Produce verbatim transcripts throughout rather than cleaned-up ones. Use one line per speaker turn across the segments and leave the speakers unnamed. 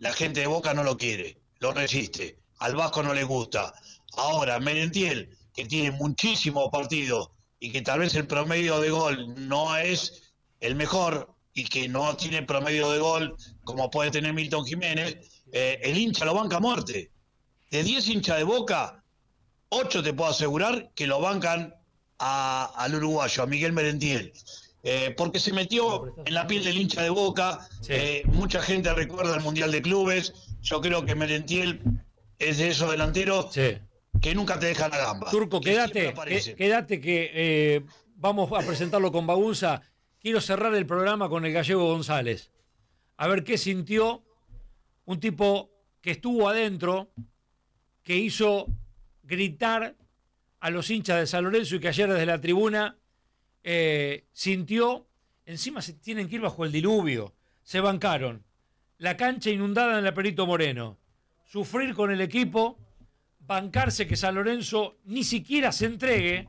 la gente de Boca no lo quiere, lo resiste, al Vasco no le gusta. Ahora, Merentiel, que tiene muchísimos partidos y que tal vez el promedio de gol no es el mejor y que no tiene promedio de gol como puede tener Milton Jiménez, eh, el hincha lo banca a muerte. De diez hinchas de Boca, ocho te puedo asegurar que lo bancan a, al uruguayo, a Miguel Merentiel. Eh, porque se metió en la piel del hincha de Boca, sí. eh, mucha gente recuerda el Mundial de Clubes, yo creo que Merentiel es de esos delanteros sí. que nunca te dejan la gamba.
Turco, quédate, que, quédate que eh, vamos a presentarlo con Bagunza. Quiero cerrar el programa con el gallego González. A ver qué sintió un tipo que estuvo adentro, que hizo gritar a los hinchas de San Lorenzo y que ayer desde la tribuna eh, sintió, encima se tienen que ir bajo el diluvio, se bancaron, la cancha inundada en la Perito Moreno, sufrir con el equipo, bancarse que San Lorenzo ni siquiera se entregue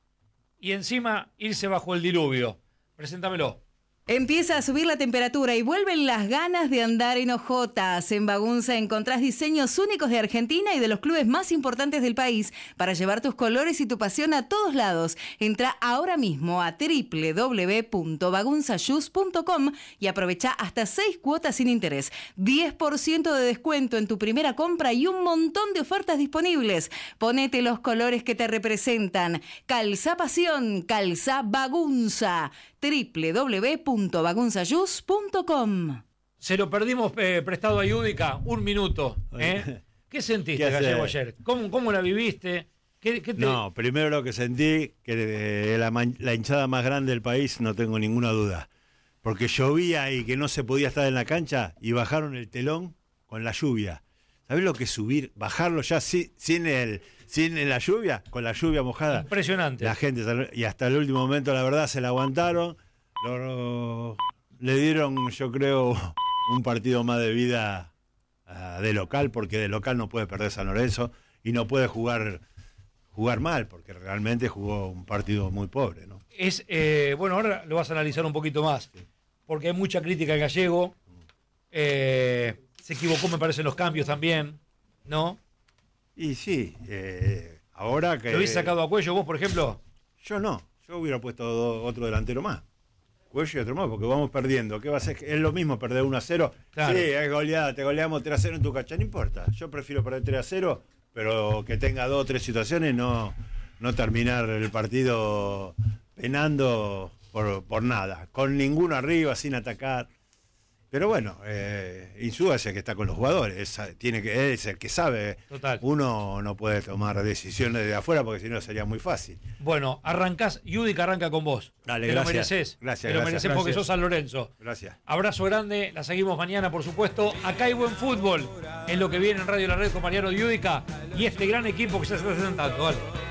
y encima irse bajo el diluvio. Preséntamelo.
Empieza a subir la temperatura y vuelven las ganas de andar en hojotas. En Bagunza encontrás diseños únicos de Argentina y de los clubes más importantes del país para llevar tus colores y tu pasión a todos lados. Entra ahora mismo a doble u doble u doble u punto bagunza shoes punto com y aprovecha hasta seis cuotas sin interés, diez por ciento de descuento en tu primera compra y un montón de ofertas disponibles. Ponete los colores que te representan. Calzá pasión, calzá Bagunza. doble u doble u doble u punto bagunza shoes punto com.
Se lo perdimos eh, prestado a Yudica, un minuto. ¿eh? ¿Qué sentiste, ¿Qué Gallego, ayer? ¿Cómo, ¿Cómo la viviste? ¿Qué, qué te...
No, primero lo que sentí, que eh, la, la hinchada más grande del país, no tengo ninguna duda. Porque llovía y que no se podía estar en la cancha y bajaron el telón con la lluvia. ¿Sabés lo que es subir, bajarlo ya sin, sin, el, sin la lluvia, con la lluvia mojada?
Impresionante.
La gente, y hasta el último momento, la verdad, se la aguantaron. Lo, le dieron, yo creo, un partido más de vida uh, de local, porque de local no puede perder San Lorenzo y no puede jugar, jugar mal, porque realmente jugó un partido muy pobre, ¿no?
Es, eh, bueno, ahora lo vas a analizar un poquito más, sí. porque hay mucha crítica al Gallego. Eh, Se equivocó, me parece, en los cambios también, ¿no?
Y sí, eh, ahora que...
¿Lo hubiese sacado a Cuello vos, por ejemplo?
Yo no, yo hubiera puesto do, otro delantero más. Cuello y otro más, porque vamos perdiendo. ¿Qué va a ser? Es lo mismo perder uno a cero. Claro. Sí, es goleada, te goleamos tres a cero en tu cancha, no importa. Yo prefiero perder tres a cero, pero que tenga dos o tres situaciones, no, no terminar el partido penando por, por nada. Con ninguno arriba, sin atacar. Pero bueno, eh, Insúa es el que está con los jugadores, es, tiene que, es el que sabe.
Total.
Uno no puede tomar decisiones de afuera porque si no sería muy fácil.
Bueno, arrancás, Yudica arranca con vos.
Dale,
Te
gracias.
lo mereces.
Gracias,
Te lo
gracias,
mereces
gracias.
porque sos San Lorenzo.
Gracias.
Abrazo grande, la seguimos mañana, por supuesto. Acá hay buen fútbol en lo que viene en Radio La Red con Mariano Yudica y este gran equipo que ya se está presentando. Vale.